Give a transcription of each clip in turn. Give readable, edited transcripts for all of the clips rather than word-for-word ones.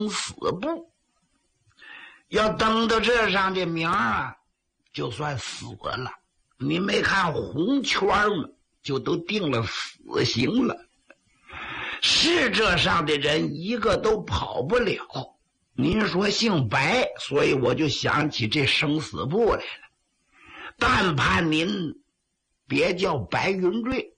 死簿，要登到这上的名啊，就算死了。你没看红圈吗？就都定了死刑了。是这上的人一个都跑不了。您说姓白，所以我就想起这生死簿来了。但盼您别叫白云瑞。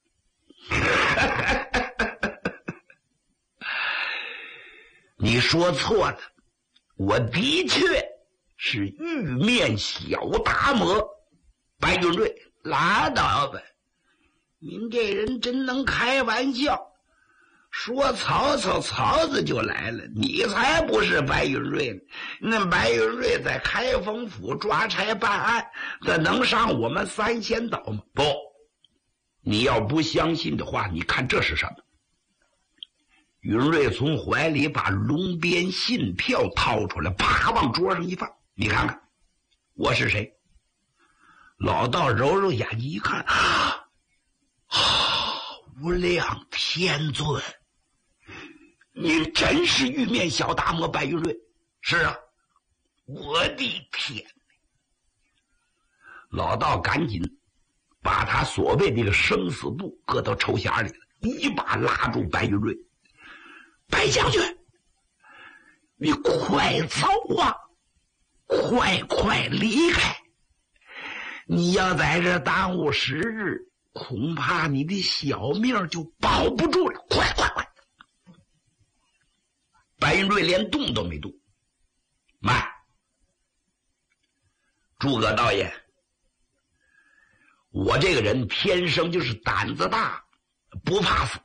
你说错了，我的确是玉面小达摩白云瑞。拉倒吧，您这人真能开玩笑。说曹操，曹子就来了，你才不是白云瑞呢。那白云瑞在开封府抓差办案，这能上我们三仙岛吗？不，你要不相信的话，你看这是什么？云瑞从怀里把龙边信票掏出来，啪往桌上一放，你看看我是谁？老道揉揉眼睛一看，无量天尊，您真是玉面小达摩白云瑞？是啊。我的天！老道赶紧把他所谓的生死簿搁到抽匣里了，一把拉住白云瑞。白将军，你快走啊，快离开！你要在这耽误时日，恐怕你的小命就保不住了。快！白云瑞连动都没动。慢，诸葛道爷，我这个人天生就是胆子大，不怕死。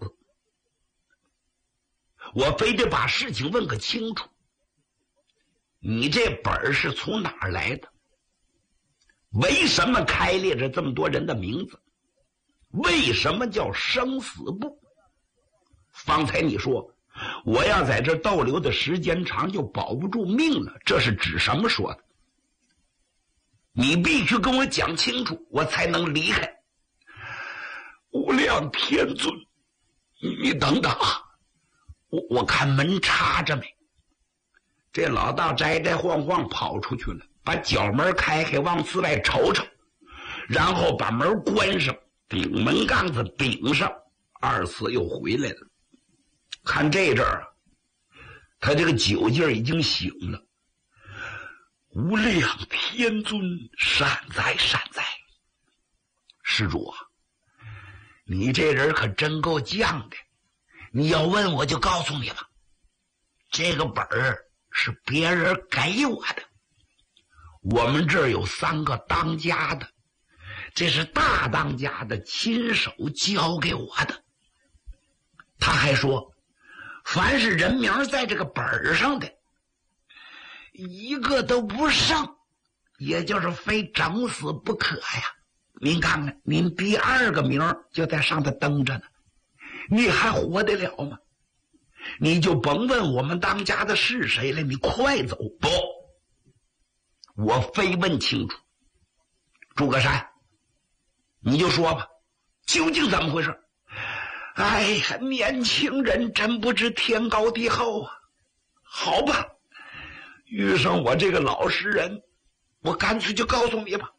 我非得把事情问个清楚。你这本是从哪儿来的？为什么开列着这么多人的名字？为什么叫生死簿？方才你说我要在这逗留的时间长就保不住命了，这是指什么说的？你必须跟我讲清楚，我才能离开。无量天尊，你等等啊，我看门插着没？这老道摘晃晃跑出去了，把角门开往寺外瞅瞅，然后把门关上，顶门杠子顶上，二次又回来了。看这阵儿，他这个酒劲儿已经醒了。无量天尊，善哉善哉！施主啊，你这人可真够犟的。你要问我就告诉你了，这个本儿是别人给我的。我们这儿有3个当家的，这是大当家的亲手交给我的。他还说，凡是人名在这个本上的，一个都不剩，也就是非整死不可呀。您看看，您第2个名就在上头登着呢，你还活得了吗？你就甭问我们当家的是谁了，你快走！不，我非问清楚。诸葛山，你就说吧，究竟怎么回事？哎呀，年轻人真不知天高地厚啊。好吧，遇上我这个老实人，我干脆就告诉你吧。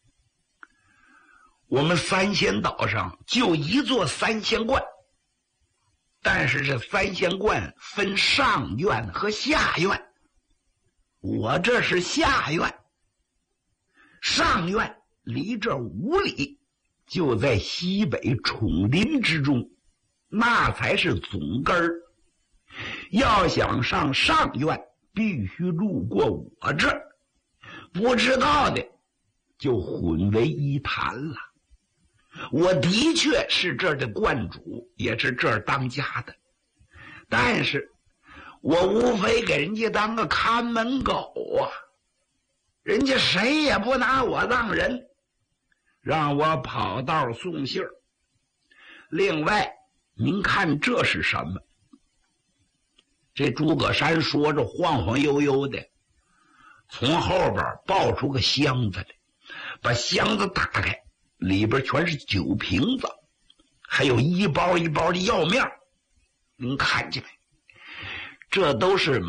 我们三仙岛上就一座三仙观，但是这三仙观分上院和下院，我这是下院。上院离这5里，就在西北崇林之中，那才是总根儿。要想上上院，必须路过我这儿，不知道的就混为一谈了。我的确是这儿的观主，也是这儿当家的，但是我无非给人家当个看门狗啊，人家谁也不拿我当人，让我跑道送信儿。另外，您看这是什么？这诸葛山说着，晃晃悠悠的从后边抱出个箱子来，把箱子打开，里边全是酒瓶子，还有一包一包的药面。您看见没？ 这都是